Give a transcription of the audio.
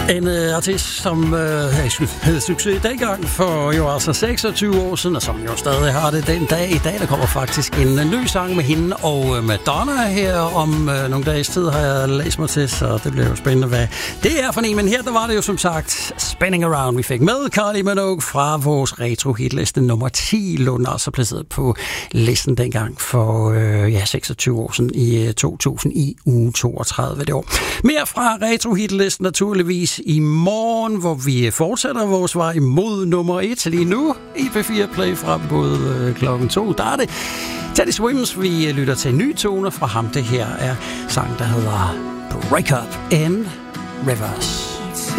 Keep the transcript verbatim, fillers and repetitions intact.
En øh, artist, som øh, havde succes dengang for jo altså seksogtyve år siden, og som jo stadig har det den dag i dag. Der kommer faktisk en øh, ny sang med hende og øh, Madonna her om øh, nogle dages tid, har jeg læst mig til, så det bliver jo spændende, hvad det er for en. Men her der var det jo som sagt Spinning Around, vi fik med Kylie Minogue fra vores retro-hitliste nummer ti, lå den altså placeret på listen dengang for øh, ja, seksogtyve år siden i øh, to tusind i uge toogtredive det år. Mere fra retro-hitlisten naturligvis i morgen, hvor vi fortsætter vores vej mod nummer et. Lige nu i P fire Play frem mod øh, klokken to. Der er det Teddy Swims, vi lytter til nye toner fra ham. Det her er sang, der hedder Break Up and Reverse.